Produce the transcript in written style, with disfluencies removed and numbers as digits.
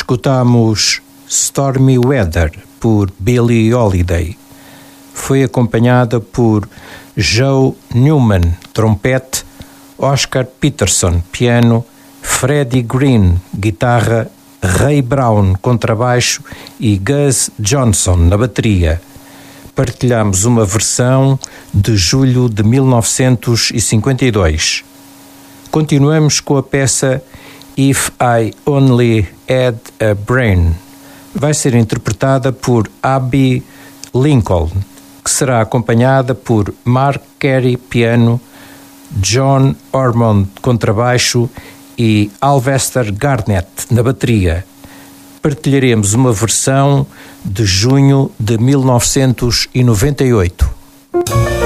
Escutamos Stormy Weather, por Billie Holiday. Foi acompanhada por Joe Newman, trompete, Oscar Peterson, piano, Freddie Green, guitarra, Ray Brown, contrabaixo e Gus Johnson, na bateria. Partilhamos uma versão de julho de 1952. Continuamos com a peça If I Only Had a Brain. Vai ser interpretada por Abbey Lincoln, que será acompanhada por Mark Carey, piano, John Ormond, contrabaixo e Alvester Garnett, na bateria. Partilharemos uma versão de junho de 1998.